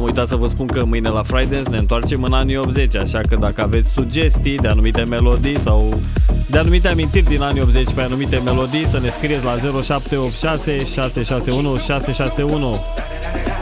uitat să vă spun că mâine la Fridays ne întoarcem în anii 80, așa că dacă aveți sugestii de anumite melodii sau de anumite amintiri din anii 80 pe anumite melodii, să ne scrieți la 0786 661 661.